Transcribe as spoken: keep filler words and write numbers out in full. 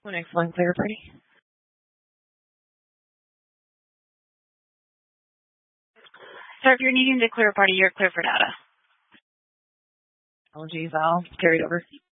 Next one, clear party. Sir, if you're needing to clear a party, you're clear for data. Apologies, I'll carry it over.